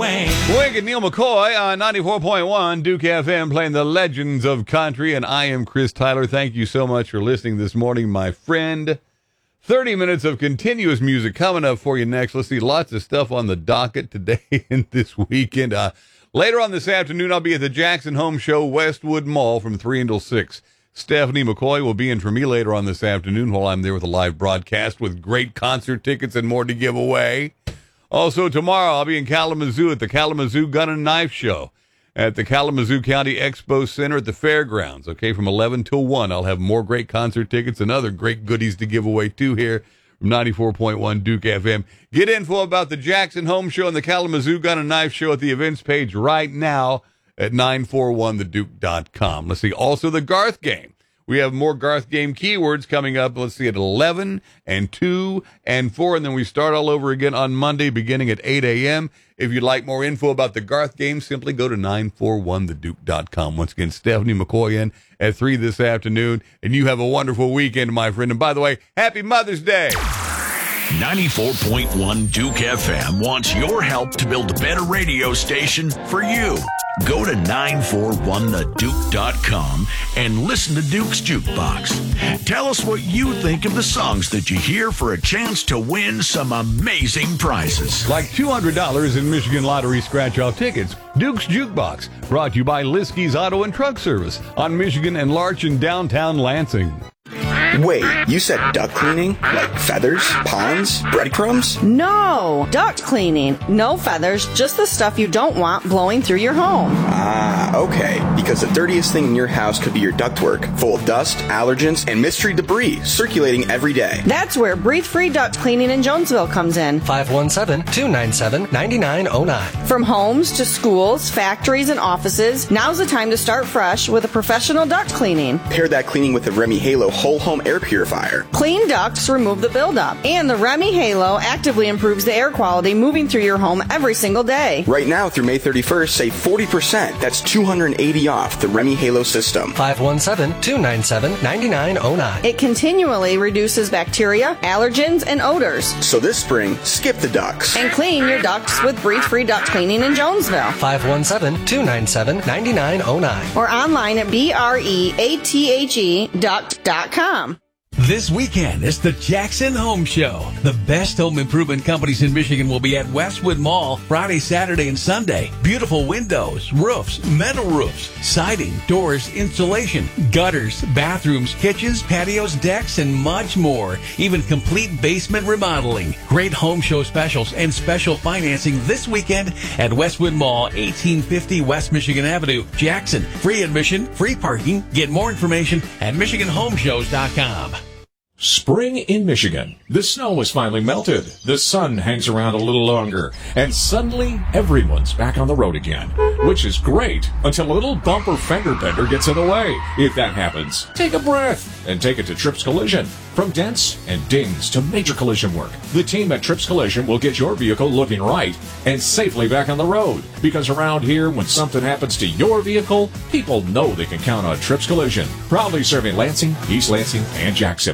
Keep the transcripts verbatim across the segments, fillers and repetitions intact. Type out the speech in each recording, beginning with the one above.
Wayne. Wink and Neil McCoy on ninety-four point one Duke F M playing the Legends of Country, and I am Chris Tyler. Thank you so much for listening this morning, my friend. thirty minutes of continuous music coming up for you next. Let's see, lots of stuff on the docket today and this weekend. Uh, later on this afternoon, I'll be at the Jackson Home Show, Westwood Mall from three until six. Stephanie McCoy will be in for me later on this afternoon while I'm there with a live broadcast with great concert tickets and more to give away. Also, tomorrow, I'll be in Kalamazoo at the Kalamazoo Gun and Knife Show at the Kalamazoo County Expo Center at the Fairgrounds. Okay, from eleven till one, I'll have more great concert tickets and other great goodies to give away, too, here from ninety-four point one Duke F M. Get info about the Jackson Home Show and the Kalamazoo Gun and Knife Show at the events page right now at nine four one the duke dot com. Let's see, also the Garth Game. We have more Garth Game keywords coming up, let's see, at eleven and two and four, and then we start all over again on Monday beginning at eight a.m. If you'd like more info about the Garth Game, simply go to nine four one the duke dot com. Once again, Stephanie McCoy in at three this afternoon, and you have a wonderful weekend, my friend. And by the way, happy Mother's Day. ninety-four point one Duke F M wants your help to build a better radio station for you. Go to nine four one the duke dot com and listen to Duke's Jukebox. Tell us what you think of the songs that you hear for a chance to win some amazing prizes. Like two hundred dollars in Michigan Lottery scratch-off tickets. Duke's Jukebox, brought to you by Liskey's Auto and Truck Service on Michigan and Larch in downtown Lansing. Wait, you said duck cleaning? Like feathers, ponds, breadcrumbs? No, duct cleaning. No feathers, just the stuff you don't want blowing through your home. Ah, okay. Because the dirtiest thing in your house could be your ductwork, full of dust, allergens, and mystery debris circulating every day. That's where Breathe Free Duct Cleaning in Jonesville comes in. five one seven, two nine seven, nine nine zero nine. From homes to schools, factories, and offices, now's the time to start fresh with a professional duct cleaning. Pair that cleaning with the Remy Halo Whole Home Air Purifier. Clean ducts remove the buildup, and the Remy Halo actively improves the air quality moving through your home every single day. Right now through May thirty-first, save forty percent. That's two hundred eighty off the Remy Halo system. five one seven, two nine seven, nine nine zero nine. It continually reduces bacteria, allergens, and odors. So this spring, skip the ducts. And clean your ducts with Breathe Free Duct Cleaning in Jonesville. five one seven, two nine seven, nine nine zero nine. Or online at B R E A T H E duct dot com. This weekend, it's the Jackson Home Show. The best home improvement companies in Michigan will be at Westwood Mall Friday, Saturday, and Sunday. Beautiful windows, roofs, metal roofs, siding, doors, insulation, gutters, bathrooms, kitchens, patios, decks, and much more. Even complete basement remodeling. Great home show specials and special financing this weekend at Westwood Mall, eighteen fifty West Michigan Avenue, Jackson. Free admission, free parking. Get more information at michigan home shows dot com. Spring in Michigan. The snow has finally melted. The sun hangs around a little longer. And suddenly, everyone's back on the road again. Which is great until a little bumper fender bender gets in the way. If that happens, take a breath and take it to Trips Collision. From dents and dings to major collision work, the team at Trips Collision will get your vehicle looking right and safely back on the road. Because around here, when something happens to your vehicle, people know they can count on Trips Collision. Proudly serving Lansing, East Lansing, and Jackson.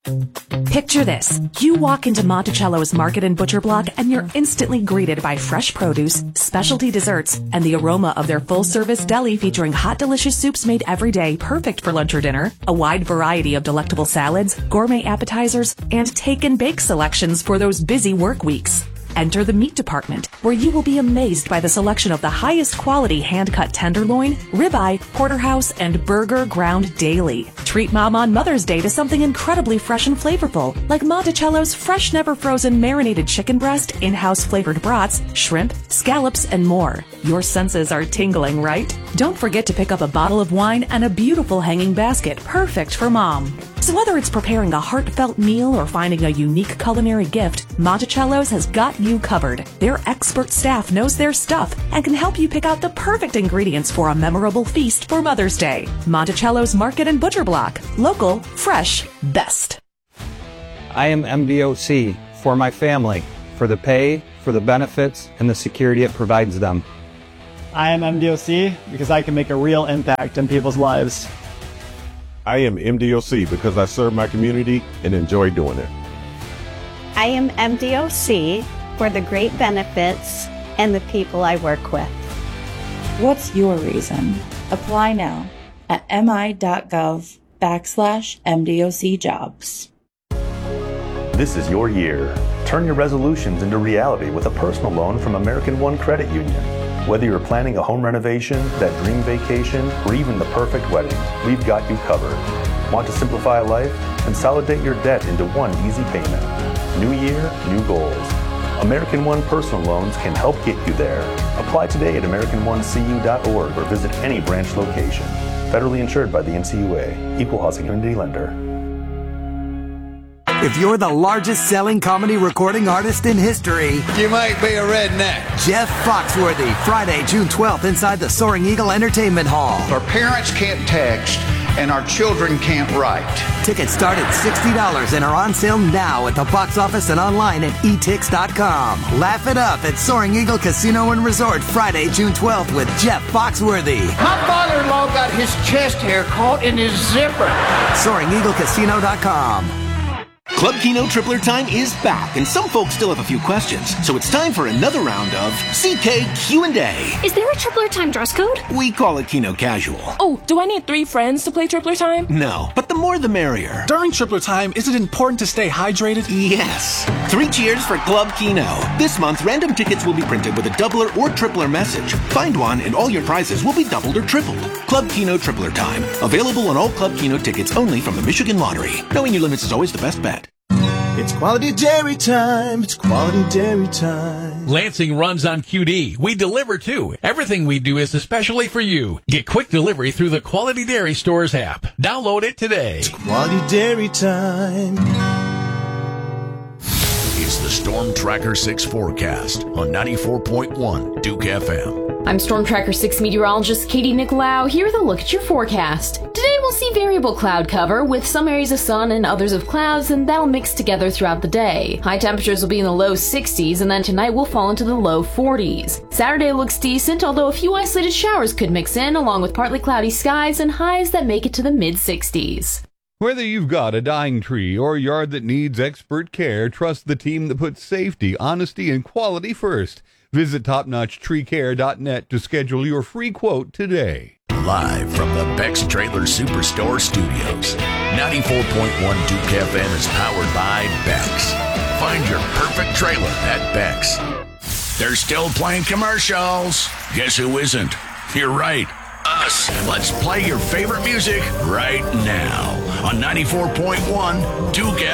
Picture this. You walk into Monticello's Market and Butcher Block and you're instantly greeted by fresh produce, specialty desserts, and the aroma of their full-service deli featuring hot, delicious soups made every day, perfect for lunch or dinner, a wide variety of delectable salads, gourmet appetizers, and take-and-bake selections for those busy work weeks. Enter the meat department, where you will be amazed by the selection of the highest quality hand-cut tenderloin, ribeye, porterhouse, and burger ground daily. Treat Mom on Mother's Day to something incredibly fresh and flavorful, like Monticello's fresh, never-frozen marinated chicken breast, in-house flavored brats, shrimp, scallops, and more. Your senses are tingling, right? Don't forget to pick up a bottle of wine and a beautiful hanging basket, perfect for Mom. So whether it's preparing a heartfelt meal or finding a unique culinary gift, Monticello's has got you covered. Their expert staff knows their stuff and can help you pick out the perfect ingredients for a memorable feast for Mother's Day. Monticello's Market and Butcher Block. Local, fresh, best. I am M D O C for my family, for the pay, for the benefits, and the security it provides them. I am M D O C because I can make a real impact in people's lives. I am M D O C because I serve my community and enjoy doing it. I am M D O C for the great benefits and the people I work with. What's your reason? Apply now at mi.gov backslash MDOC jobs. This is your year. Turn your resolutions into reality with a personal loan from American One Credit Union. Whether you're planning a home renovation, that dream vacation, or even the perfect wedding, we've got you covered. Want to simplify life? Consolidate your debt into one easy payment. New year, new goals. American One personal loans can help get you there. Apply today at American One C U dot org or visit any branch location. Federally insured by the N C U A. Equal housing community lender. If you're the largest selling comedy recording artist in history, you might be a redneck. Jeff Foxworthy, Friday, June twelfth, inside the Soaring Eagle Entertainment Hall. Our parents can't text, and our children can't write. Tickets start at sixty dollars and are on sale now at the box office and online at e tix dot com. Laugh it up at Soaring Eagle Casino and Resort, Friday, June twelfth with Jeff Foxworthy. My father-in-law got his chest hair caught in his zipper. Soaring Eagle Casino dot com. Club Keno Tripler Time is back, and some folks still have a few questions, so it's time for another round of C K Q and A. Is there a Tripler Time dress code? We call it Keno Casual. Oh, do I need three friends to play Tripler Time? No, but the more the merrier. During Tripler Time, is it important to stay hydrated? Yes. Three cheers for Club Keno. This month, random tickets will be printed with a doubler or tripler message. Find one, and all your prizes will be doubled or tripled. Club Keno Tripler Time. Available on all Club Keno tickets only from the Michigan Lottery. Knowing your limits is always the best bet. It's quality dairy time. It's quality dairy time. Lansing runs on Q D. We deliver too. Everything we do is especially for you. Get quick delivery through the Quality Dairy Stores app. Download it today. It's quality dairy time. It's the Storm Tracker six forecast on ninety-four point one Duke F M. I'm Storm Tracker six meteorologist Katie Nicolau here with a look at your forecast. Today we'll see variable cloud cover with some areas of sun and others of clouds, and that'll mix together throughout the day. High temperatures will be in the low sixties, and then tonight we'll fall into the low forties. Saturday looks decent, although a few isolated showers could mix in, along with partly cloudy skies and highs that make it to the mid sixties. Whether you've got a dying tree or a yard that needs expert care, trust the team that puts safety, honesty, and quality first. Visit top notch tree care dot net to schedule your free quote today. Live from the Beck's Trailer Superstore Studios, ninety-four point one Duke F M is powered by Beck's. Find your perfect trailer at Beck's. They're still playing commercials. Guess who isn't? You're right. Us. Let's play your favorite music right now on ninety-four point one Duke F M.